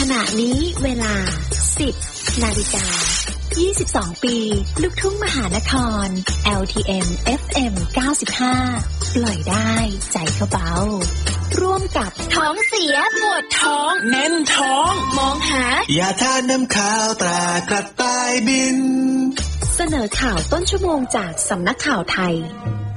ณะนี้เวลา 10 นาฬิกา 22 ปี ลูกทุ่งมหานคร LTM FM 95 ปล่อยได้ใจเขาเบาร่วมกับท้องเสียปวดท้องแน่นท้องมองหายาทาน้ำขาวตรากระต่ายบินเสนอข่าวต้นชั่วโมงจากสำนักข่าวไทย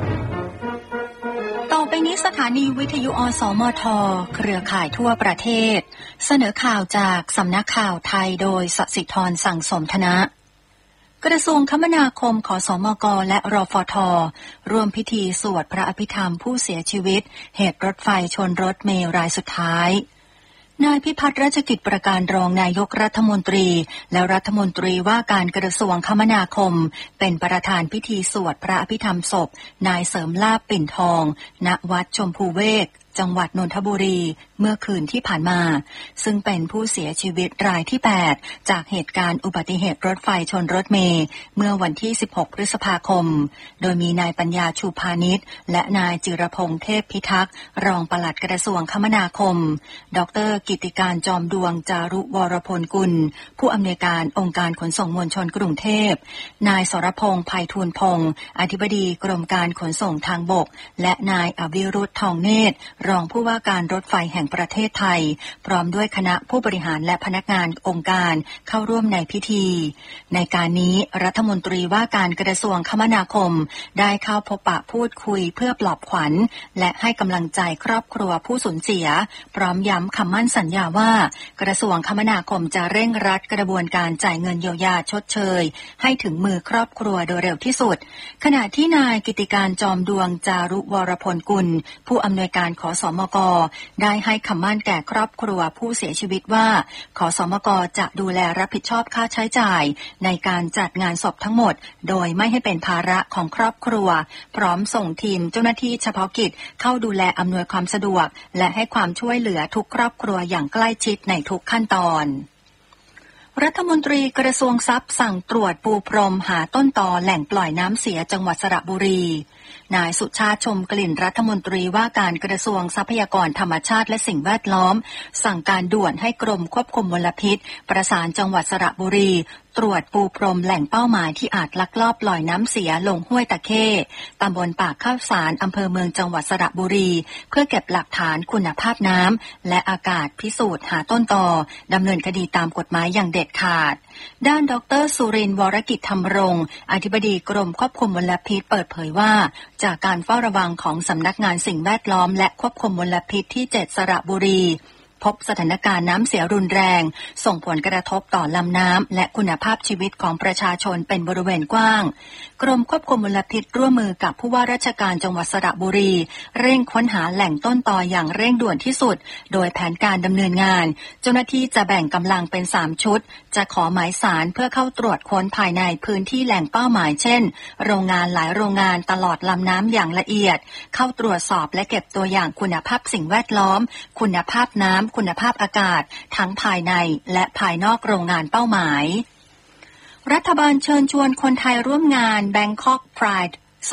ต่อไปนี้สถานีวิทยุอสมทเครือข่ายทั่วประเทศเสนอข่าวจากสำนักข่าวไทยโดยสศิธรสั่งสมธนะกระทรวงคมนาคมขสมกและรฟท.ร่วมพิธีสวดพระอภิธรรมผู้เสียชีวิตเหตุรถไฟชนรถเมล์รายสุดท้ายนายพิพัฒน์ราชกิจประการรองนายกรัฐมนตรีและรัฐมนตรีว่าการกระทรวงคมนาคมเป็นประธานพิธีสวดพระอภิธรรมศพนายเสริมลาภปิ่นทองณวัดชมพูเวกจังหวัดนนทบุรีเมื่อคืนที่ผ่านมาซึ่งเป็นผู้เสียชีวิตรายที่8จากเหตุการณ์อุบัติเหตุรถไฟชนรถเมล์เมื่อวันที่16พฤษภาคมโดยมีนายปัญญาชูพานิชและนายจิรพงษ์เทพพิทักษ์รองปลัดกระทรวงคมนาคมดร.กิติการจอมดวงจารุวรพลกุลผู้อำนวยการองค์การขนส่งมวลชนกรุงเทพนายสรพงษ์ไพฑูรย์พงษ์อธิบดีกรมการขนส่งทางบกและนายอวิรุธทองเนตรรองผู้ว่าการรถไฟแห่งประเทศไทยพร้อมด้วยคณะผู้บริหารและพนักงานองค์การเข้าร่วมในพิธีในการนี้รัฐมนตรีว่าการกระทรวงคมนาคมได้เข้าพบปะพูดคุยเพื่อปลอบขวัญและให้กำลังใจครอบครัวผู้สูญเสียพร้อมย้ำคำมั่นสัญญาว่ากระทรวงคมนาคมจะเร่งรัดกระบวนการจ่ายเงินเยียวยาชดเชยให้ถึงมือครอบครัวโดยเร็วที่สุดขณะที่นายกิติการจอมดวงจารุวรพลกุลผู้อำนวยการขสมกได้ให้คำมั่นแก่ครอบครัวผู้เสียชีวิตว่าขสมกจะดูแลรับผิดชอบค่าใช้จ่ายในการจัดงานศพทั้งหมดโดยไม่ให้เป็นภาระของครอบครัวพร้อมส่งทีมเจ้าหน้าที่เฉพาะกิจเข้าดูแลอำนวยความสะดวกและให้ความช่วยเหลือทุกครอบครัวอย่างใกล้ชิดในทุกขั้นตอนรัฐมนตรีกระทรวงทรัพย์สั่งตรวจปูพรมหาต้นตอแหล่งปล่อยน้ำเสียจังหวัดสระบุรีนายสุชาติชมกลิ่นรัฐมนตรีว่าการกระทรวงทรัพยากรธรรมชาติและสิ่งแวดล้อมสั่งการด่วนให้กรมควบคุมมลพิษประสานจังหวัดสระบุรีตรวจปูพรมแหล่งเป้าหมายที่อาจลักลอบปล่อยน้ำเสียลงห้วยตะเข้ตำบลปากข้าวสารอำเภอเมืองจังหวัดสระบุรีเพื่อเก็บหลักฐานคุณภาพน้ำและอากาศพิสูจน์หาต้นตอดำเนินคดีตามกฎหมายอย่างเด็ดขาดด้านดร.สุรินทร์วรกิจธรรมรงค์อธิบดีกรมควบคุมมลพิษเปิดเผยว่าจากการเฝ้าระวังของสำนักงานสิ่งแวดล้อมและควบคุมมลพิษที่7สระบุรีพบสถานการณ์น้ำเสียรุนแรงส่งผลกระทบต่อลำน้ำและคุณภาพชีวิตของประชาชนเป็นบริเวณกว้างกรมควบคุมมลพิษร่วมมือกับผู้ว่าราชการจังหวัดสระบุรีเร่งค้นหาแหล่งต้นตออย่างเร่งด่วนที่สุดโดยแผนการดำเนินงานเจ้าหน้าที่จะแบ่งกำลังเป็น3ชุดจะขอหมายสารเพื่อเข้าตรวจค้นภายในพื้นที่แหล่งเป้าหมายเช่นโรงงานหลายโรงงานตลอดลำน้ำอย่างละเอียดเข้าตรวจสอบและเก็บตัวอย่างคุณภาพสิ่งแวดล้อมคุณภาพน้ำคุณภาพอากาศทั้งภายในและภายนอกโรงงานเป้าหมายรัฐบาลเชิญชวนคนไทยร่วมงาน Bangkok Pride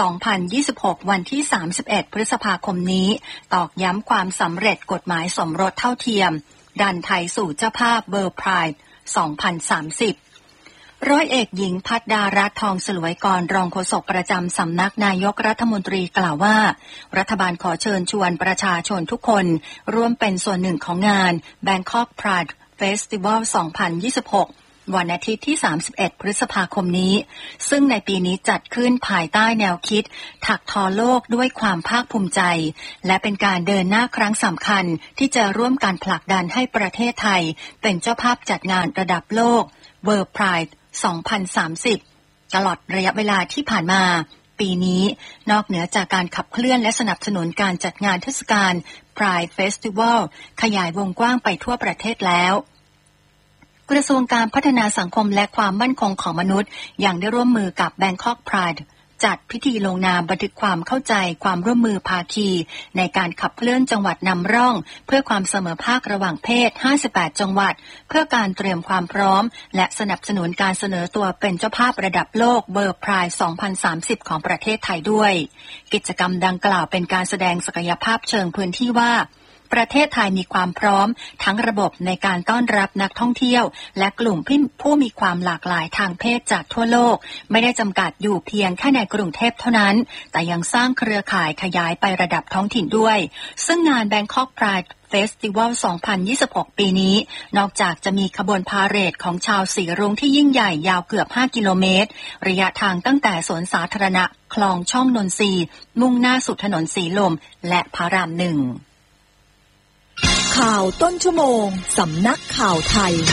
2026 วันที่31พฤษภาคมนี้ตอกย้ำความสำเร็จกฎหมายสมรสเท่าเทียมดันไทยสู่เจ้าภาพ World Pride 2030ร้อยเอกหญิงภัทรดารัตน์ทองสลวยกรรองโฆษกประจำสำนักนายกรัฐมนตรีกล่าวว่ารัฐบาลขอเชิญชวนประชาชนทุกคนร่วมเป็นส่วนหนึ่งของงาน Bangkok Pride Festival 2026 วันอาทิตย์ที่31พฤษภาคมนี้ซึ่งในปีนี้จัดขึ้นภายใต้แนวคิดถักทอโลกด้วยความภาคภูมิใจและเป็นการเดินหน้าครั้งสำคัญที่จะร่วมกันผลักดันให้ประเทศไทยเป็นเจ้าภาพจัดงานระดับโลก World Pride 2030 ตลอดระยะเวลาที่ผ่านมาปีนี้นอกเหนือจากการขับเคลื่อนและสนับสนุนการจัดงานเทศกาล Pride Festival ขยายวงกว้างไปทั่วประเทศแล้วกระทรวงการพัฒนาสังคมและความมั่นคงของมนุษย์ยังได้ร่วมมือกับ Bangkok Pride จัดพิธีลงนามบันทึกความเข้าใจความร่วมมือภาคีในการขับเคลื่อนจังหวัดนำร่องเพื่อความเสมอภาคระหว่างเพศ58จังหวัดเพื่อการเตรียมความพร้อมและสนับสนุนการเสนอตัวเป็นเจ้าภาพระดับโลก World Pride 2030 ของประเทศไทยด้วยกิจกรรมดังกล่าวเป็นการแสดงศักยภาพเชิงพื้นที่ว่าประเทศไทยมีความพร้อมทั้งระบบในการต้อนรับนักท่องเที่ยวและกลุ่มผู้มีความหลากหลายทางเพศจากทั่วโลกไม่ได้จำกัดอยู่เพียงแค่ในกรุงเทพเท่านั้นแต่ยังสร้างเครือข่ายขยายไประดับท้องถิ่นด้วยซึ่งงาน Bangkok Pride Festival 2026 ปีนี้นอกจากจะมีขบวนพาเหรดของชาวสีรุ้งที่ยิ่งใหญ่ยาวเกือบ5 กิโลเมตรระยะทางตั้งแต่สวนสาธารณะคลองช่องนนทรีมุ่งหน้าสู่ถนนสีลมและพระราม 1 ข่าวต้นชั่วโมงสำนักข่าวไทย